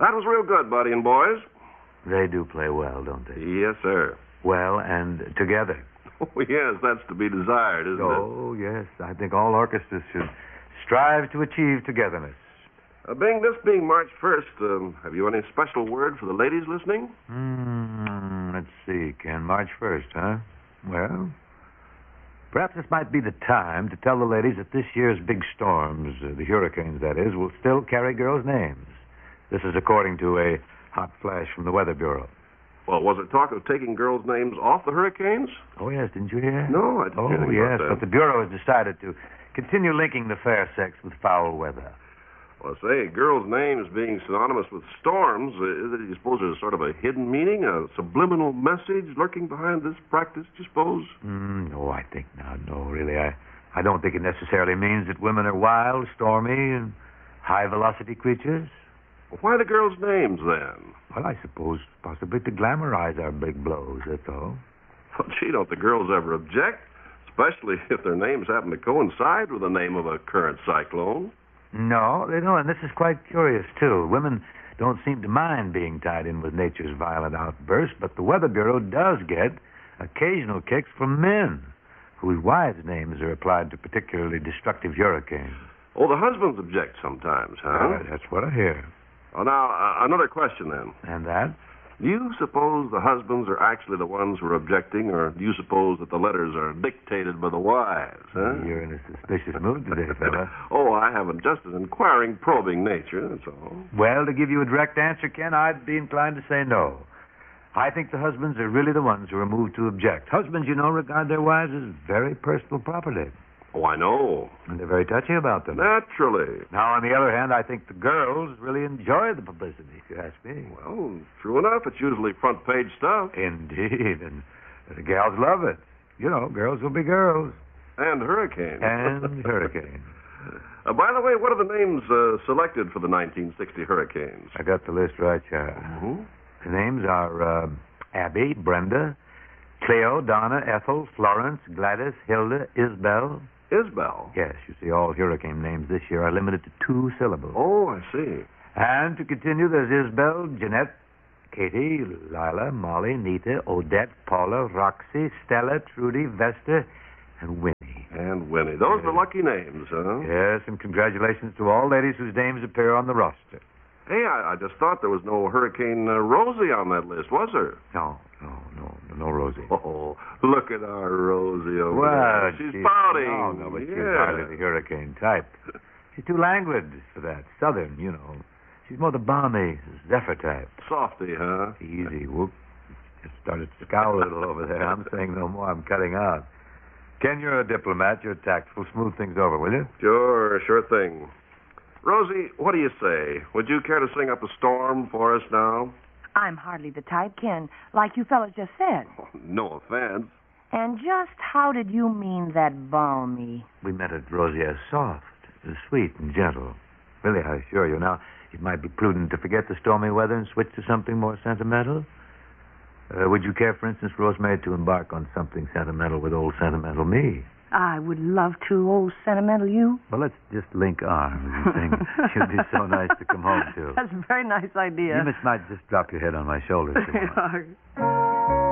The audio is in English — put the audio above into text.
That was real good, Buddy and boys. They do play well, don't they? Yes, sir. Well and together. Oh, yes, that's to be desired, isn't it? Oh, yes. I think all orchestras should strive to achieve togetherness. This being March 1st, have you any special word for the ladies listening? Let's see, Ken. March 1st, huh? Well, perhaps this might be the time to tell the ladies that this year's big storms, the hurricanes, that is, will still carry girls' names. This is according to a hot flash from the Weather Bureau. Well, was there talk of taking girls' names off the hurricanes? Oh, yes, didn't you hear? No, I didn't hear anything about that. But the Bureau has decided to continue linking the fair sex with foul weather. Well, say, girls' names being synonymous with storms, you suppose there's sort of a hidden meaning, a subliminal message lurking behind this practice, you suppose? No, I think not. No, really. I don't think it necessarily means that women are wild, stormy, and high-velocity creatures. Well, why the girls' names, then? Well, I suppose possibly to glamorize our big blows, that's all. Well, gee, don't the girls ever object? Especially if their names happen to coincide with the name of a current cyclone. No, they don't, and this is quite curious, too. Women don't seem to mind being tied in with nature's violent outbursts, but the Weather Bureau does get occasional kicks from men whose wives' names are applied to particularly destructive hurricanes. Oh, the husbands object sometimes, huh? That's what I hear. Oh, now, another question, then. And that? Do you suppose the husbands are actually the ones who are objecting, or do you suppose that the letters are dictated by the wives, huh? You're in a suspicious mood today, fella. Oh, I haven't. Just an inquiring, probing nature, that's all. Well, to give you a direct answer, Ken, I'd be inclined to say no. I think the husbands are really the ones who are moved to object. Husbands, you know, regard their wives as very personal property. Oh, I know. And they're very touchy about them. Naturally. Now, on the other hand, I think the girls really enjoy the publicity, if you ask me. Well, true enough. It's usually front-page stuff. Indeed, and the gals love it. You know, girls will be girls. And hurricanes. And hurricanes. By the way, what are the names selected for the 1960 hurricanes? I got the list right here. Mm-hmm. The names are Abby, Brenda, Cleo, Donna, Ethel, Florence, Gladys, Hilda, Isabel. Isabel? Yes, you see, all hurricane names this year are limited to 2 syllables. Oh, I see. And to continue, there's Isabel, Jeanette, Katie, Lila, Molly, Nita, Odette, Paula, Roxy, Stella, Trudy, Vesta, and Winnie. And Winnie. Those are the lucky names, huh? Yes, and congratulations to all ladies whose names appear on the roster. Hey, I just thought there was no Hurricane Rosie on that list, was there? No, Rosie. Oh, look at our Rosie over Well, there. She's pouting. No, but she's hardly the hurricane type. She's too languid for that. Southern, you know. She's more the balmy Zephyr type. Softy, huh? Easy, whoop. Just started to scowl a little over there. I'm saying no more. I'm cutting out. Ken, you're a diplomat. You're tactful. Smooth things over, will you? Sure thing. Rosie, what do you say? Would you care to sing up a storm for us now? I'm hardly the type, Ken, like you fellas just said. Oh, no offense. And just how did you mean that balmy? We meant it, Rosie, as soft, as sweet and gentle. Really, I assure you. Now, it might be prudent to forget the stormy weather and switch to something more sentimental. Would you care, for instance, Rosemary, to embark on something sentimental with old sentimental me? I would love to, old sentimental you. Well, let's just link arms and sing She'll Be So Nice to Come Home To. That's a very nice idea. You might just drop your head on my shoulder.